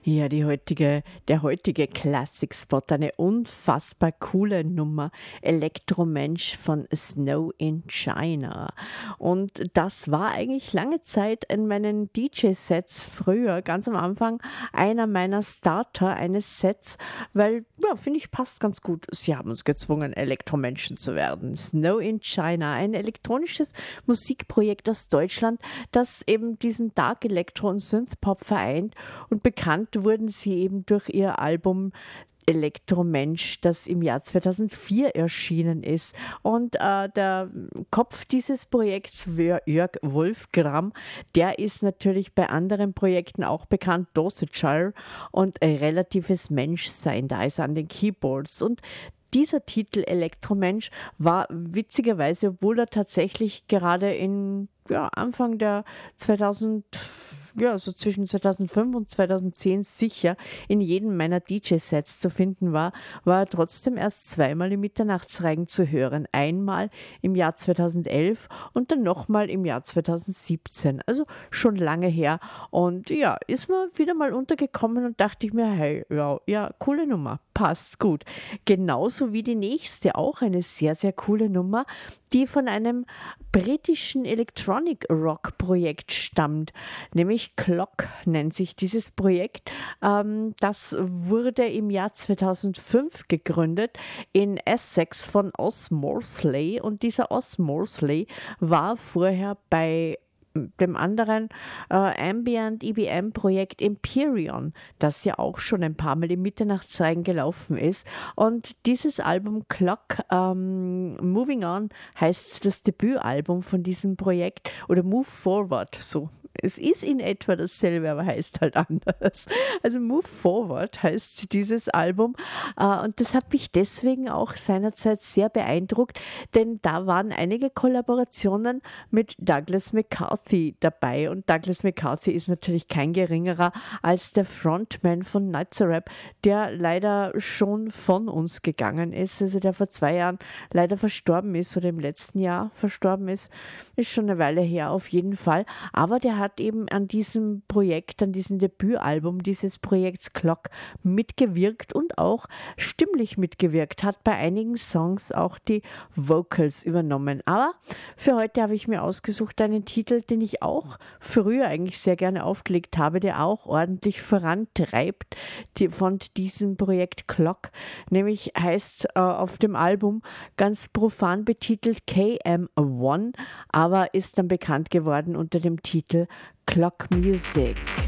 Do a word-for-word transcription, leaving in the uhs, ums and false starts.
Ja, die heutige, der heutige Classic Spot, eine unfassbar coole Nummer. Elektromensch von Snow in China. Und das war eigentlich lange Zeit in meinen D J-Sets früher, ganz am Anfang, einer meiner Starter eines Sets, weil, ja, finde ich, passt ganz gut. Sie haben uns gezwungen, Elektromenschen zu werden. Snow in China, ein elektronisches Musikprojekt aus Deutschland, das eben diesen Dark Electro und Synthpop vereint, und bekannt wurden sie eben durch ihr Album Elektromensch, das im Jahr zweitausendvier erschienen ist. Und äh, der Kopf dieses Projekts, Jörg Wolfgram, der ist natürlich bei anderen Projekten auch bekannt, Dosager und äh, relatives Menschsein, da ist er an den Keyboards. Und dieser Titel Elektromensch war witzigerweise, obwohl er tatsächlich gerade in ja, Anfang der zweitausend, ja, so zwischen zweitausendfünf und zweitausendzehn sicher in jedem meiner D J-Sets zu finden war, war er trotzdem erst zweimal im Mitternachtsreigen zu hören. Einmal im Jahr zweitausendelf und dann nochmal im Jahr zweitausendsiebzehn. Also schon lange her. Und ja, ist mir wieder mal untergekommen und dachte ich mir, hey, ja, ja, coole Nummer. Passt gut. Genauso wie die nächste, auch eine sehr, sehr coole Nummer, die von einem britischen Electronic Rock Projekt stammt, nämlich Clock nennt sich dieses Projekt. Ähm, das wurde im Jahr zweitausendfünf gegründet in Essex von Os Morsley, und dieser Os Morsley war vorher bei dem anderen äh, Ambient E B M-Projekt Empyrean, das ja auch schon ein paar Mal im Mitternachtsreigen gelaufen ist. Und dieses Album Clock, ähm, Moving On, heißt das Debütalbum von diesem Projekt, oder Move Forward, so. Es ist in etwa dasselbe, aber heißt halt anders. Also Move Forward heißt dieses Album, äh, und das hat mich deswegen auch seinerzeit sehr beeindruckt, denn da waren einige Kollaborationen mit Douglas McCarthy dabei, und Douglas McCarthy ist natürlich kein geringerer als der Frontman von Nazareth, der leider schon von uns gegangen ist, also der vor zwei Jahren leider verstorben ist oder im letzten Jahr verstorben ist, ist schon eine Weile her auf jeden Fall, aber der hat eben an diesem Projekt, an diesem Debütalbum dieses Projekts Clock mitgewirkt und auch stimmlich mitgewirkt, hat bei einigen Songs auch die Vocals übernommen. Aber für heute habe ich mir ausgesucht einen Titel, den ich auch früher eigentlich sehr gerne aufgelegt habe, der auch ordentlich vorantreibt die, von diesem Projekt Clock, nämlich heißt äh, auf dem Album ganz profan betitelt K M eins, aber ist dann bekannt geworden unter dem Titel Clock Music.